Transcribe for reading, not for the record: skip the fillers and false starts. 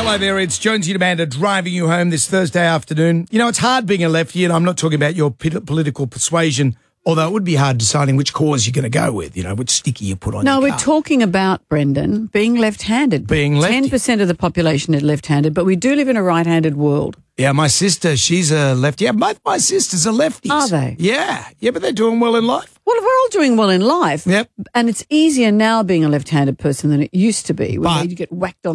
Hello there, it's Jonesy and Amanda driving you home this Thursday afternoon. You know, it's hard being a lefty, and I'm not talking about your political persuasion, although it would be hard deciding which cause you're going to go with, you know, which sticker you put on your car. No, we're talking about, Brendan, being left-handed. Being lefty. 10% of the population is left-handed, but we do live in a right-handed world. Yeah, my sister, she's a lefty. Yeah, both my sisters are lefties. Are they? Yeah, but they're doing well in life. Well, we're all doing well in life. Yep. And it's easier now being a left-handed person than it used to be, when But- you get whacked on